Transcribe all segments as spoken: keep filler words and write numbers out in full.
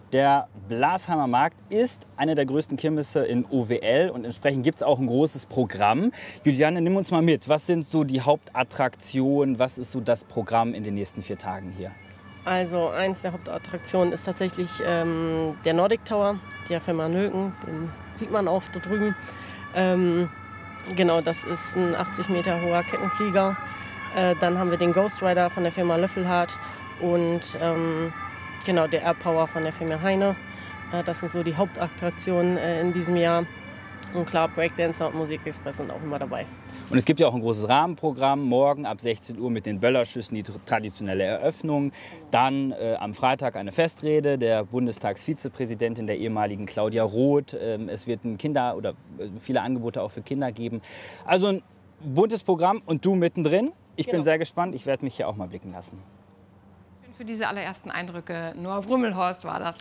Der Blasheimer Markt ist eine der größten Kirmesse in O W L und entsprechend gibt es auch ein großes Programm. Juliane, nimm uns mal mit. Was sind so die Hauptattraktionen? Was ist so das Programm in den nächsten vier Tagen hier? Also eins der Hauptattraktionen ist tatsächlich ähm, der Nordic Tower, der Firma Nölken. Den sieht man auch da drüben. Ähm, genau, das ist ein achtzig Meter hoher Kettenflieger. Äh, dann haben wir den Ghost Rider von der Firma Löffelhardt und ähm, genau, der Air Power von der Firma Heine. Äh, das sind so die Hauptattraktionen äh, in diesem Jahr. Und klar, Breakdancer und Musikexpress sind auch immer dabei. Und es gibt ja auch ein großes Rahmenprogramm, morgen ab sechzehn Uhr mit den Böllerschüssen, die traditionelle Eröffnung. Dann äh, am Freitag eine Festrede der Bundestagsvizepräsidentin, der ehemaligen Claudia Roth. Ähm, es wird ein Kinder- oder äh, viele Angebote auch für Kinder geben. Also ein buntes Programm und du mittendrin. Ich genau. bin sehr gespannt, ich werde mich hier auch mal blicken lassen. Für diese allerersten Eindrücke, Noah Brümmelhorst war das.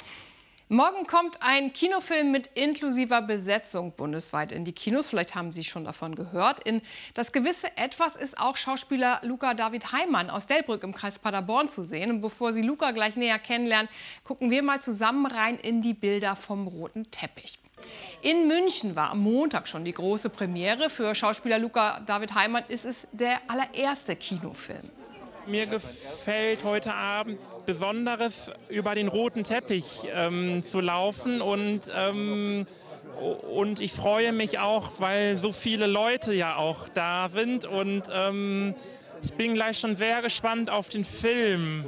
Morgen kommt ein Kinofilm mit inklusiver Besetzung bundesweit in die Kinos. Vielleicht haben Sie schon davon gehört. In Das gewisse Etwas ist auch Schauspieler Luca David Heimann aus Delbrück im Kreis Paderborn zu sehen. Und bevor Sie Luca gleich näher kennenlernen, gucken wir mal zusammen rein in die Bilder vom roten Teppich. In München war am Montag schon die große Premiere. Für Schauspieler Luca David Heimann ist es der allererste Kinofilm. Mir gefällt heute Abend Besonderes, über den roten Teppich ähm, zu laufen und, ähm, und ich freue mich auch, weil so viele Leute ja auch da sind und ähm, ich bin gleich schon sehr gespannt auf den Film.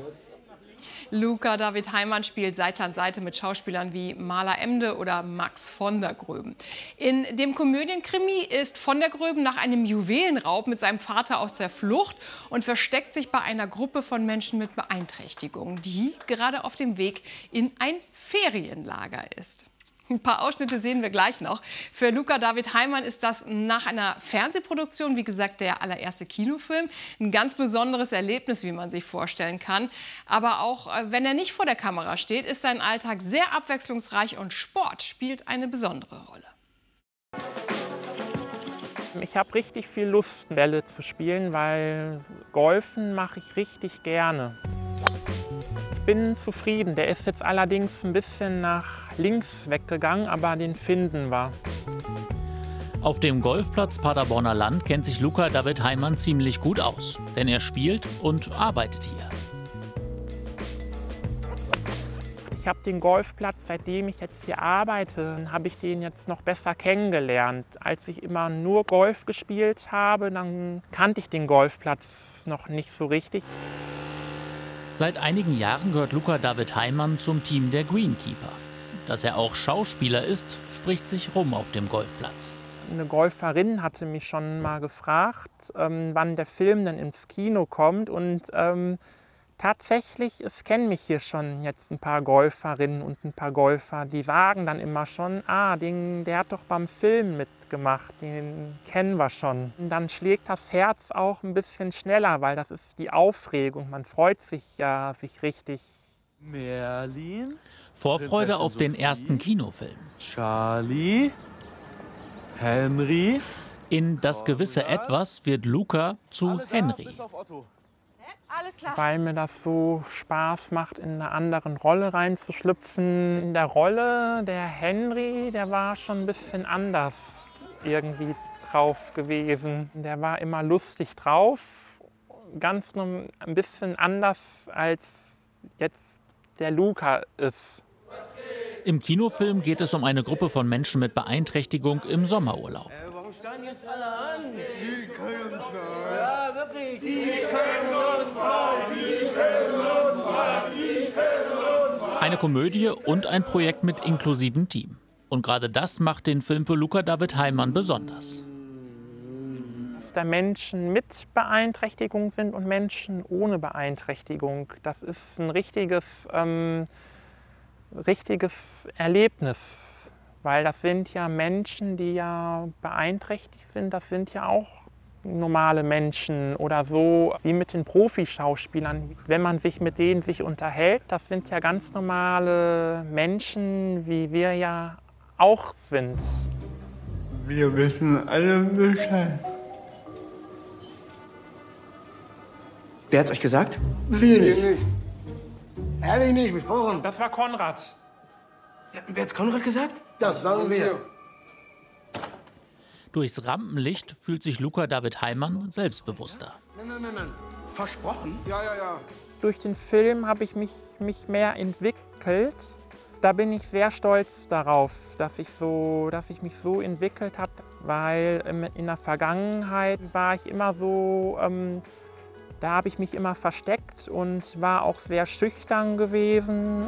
Luca David Heimann spielt Seite an Seite mit Schauspielern wie Maler Emde oder Max von der Gröben. In dem Komödienkrimi ist von der Gröben nach einem Juwelenraub mit seinem Vater aus der Flucht und versteckt sich bei einer Gruppe von Menschen mit Beeinträchtigungen, die gerade auf dem Weg in ein Ferienlager ist. Ein paar Ausschnitte sehen wir gleich noch. Für Luca David Heimann ist das nach einer Fernsehproduktion, wie gesagt, der allererste Kinofilm. Ein ganz besonderes Erlebnis, wie man sich vorstellen kann. Aber auch wenn er nicht vor der Kamera steht, ist sein Alltag sehr abwechslungsreich und Sport spielt eine besondere Rolle. Ich habe richtig viel Lust, Bälle zu spielen, weil Golfen mache ich richtig gerne. Ich bin zufrieden. Der ist jetzt allerdings ein bisschen nach links weggegangen, aber den finden wir. Auf dem Golfplatz Paderborner Land kennt sich Luca David Heimann ziemlich gut aus, denn er spielt und arbeitet hier. Ich habe den Golfplatz, seitdem ich jetzt hier arbeite, habe ich den jetzt noch besser kennengelernt. Als ich immer nur Golf gespielt habe, dann kannte ich den Golfplatz noch nicht so richtig. Seit einigen Jahren gehört Luca David Heimann zum Team der Greenkeeper. Dass er auch Schauspieler ist, spricht sich rum auf dem Golfplatz. Eine Golferin hatte mich schon mal gefragt, ähm, wann der Film denn ins Kino kommt. Und ähm, tatsächlich, es kennen mich hier schon jetzt ein paar Golferinnen und ein paar Golfer. Die sagen dann immer schon, ah, den, der hat doch beim Film mitgemacht, den kennen wir schon. Und dann schlägt das Herz auch ein bisschen schneller, weil das ist die Aufregung. Man freut sich ja, sich richtig. Merlin. Vorfreude auf den ersten Kinofilm. Charlie. Henry. In Das gewisse Etwas wird Luca zu Henry. Alles klar. Weil mir das so Spaß macht, in eine andere Rolle reinzuschlüpfen. In der Rolle der Henry, der war schon ein bisschen anders irgendwie drauf gewesen. Der war immer lustig drauf, ganz nur ein bisschen anders als jetzt der Luca ist. Im Kinofilm geht es um eine Gruppe von Menschen mit Beeinträchtigung im Sommerurlaub. Äh, warum stehen jetzt alle an? Die können uns frei. Ja, wirklich. Die können uns frei. Die können uns frei. Die können uns frei. Eine Komödie und ein Projekt mit inklusivem Team. Und gerade das macht den Film für Luca David Heimann besonders. Dass da Menschen mit Beeinträchtigung sind und Menschen ohne Beeinträchtigung. Das ist ein richtiges, ähm, richtiges Erlebnis. Weil das sind ja Menschen, die ja beeinträchtigt sind. Das sind ja auch normale Menschen oder so wie mit den Profischauspielern. Wenn man sich mit denen sich unterhält, das sind ja ganz normale Menschen, wie wir ja auch sind. Wir wissen alle Bescheid. Wer hat's euch gesagt? Wir nicht. Ehrlich nicht, besprochen. Das war Konrad. Ja, wer hat's Konrad gesagt? Das waren wir. Durchs Rampenlicht fühlt sich Luca David Heimann selbstbewusster. Nein, nein, nein, nein. Versprochen? Ja, ja, ja. Durch den Film habe ich mich, mich mehr entwickelt. Da bin ich sehr stolz darauf, dass ich, so, dass ich mich so entwickelt habe, weil in der Vergangenheit war ich immer so, ähm, da habe ich mich immer versteckt und war auch sehr schüchtern gewesen.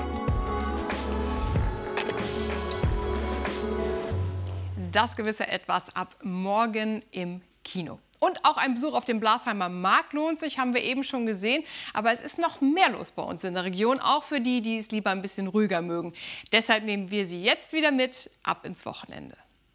Das gewisse Etwas ab morgen im Kino. Und auch ein Besuch auf dem Blasheimer Markt lohnt sich, haben wir eben schon gesehen. Aber es ist noch mehr los bei uns in der Region, auch für die, die es lieber ein bisschen ruhiger mögen. Deshalb nehmen wir Sie jetzt wieder mit ab ins Wochenende.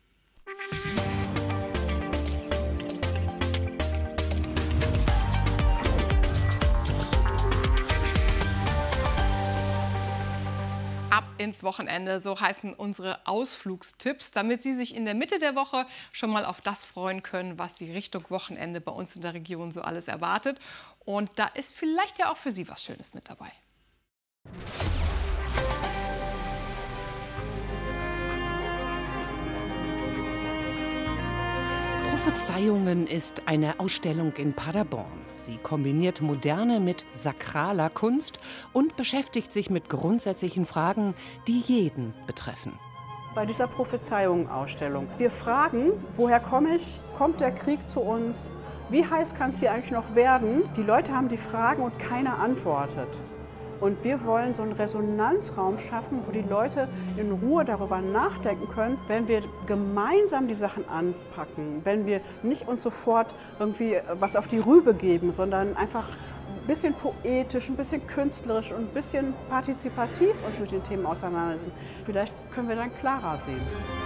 Ab ins Wochenende, so heißen unsere Ausflugstipps, damit Sie sich in der Mitte der Woche schon mal auf das freuen können, was Sie Richtung Wochenende bei uns in der Region so alles erwartet. Und da ist vielleicht ja auch für Sie was Schönes mit dabei. Prophezeiungen ist eine Ausstellung in Paderborn. Sie kombiniert Moderne mit sakraler Kunst und beschäftigt sich mit grundsätzlichen Fragen, die jeden betreffen. Bei dieser Prophezeiungen-Ausstellung. Wir fragen, woher komme ich? Kommt der Krieg zu uns? Wie heiß kann es hier eigentlich noch werden? Die Leute haben die Fragen und keiner antwortet. Und wir wollen so einen Resonanzraum schaffen, wo die Leute in Ruhe darüber nachdenken können, wenn wir gemeinsam die Sachen anpacken, wenn wir nicht uns sofort irgendwie was auf die Rübe geben, sondern einfach ein bisschen poetisch, ein bisschen künstlerisch und ein bisschen partizipativ uns mit den Themen auseinandersetzen. Vielleicht können wir dann klarer sehen.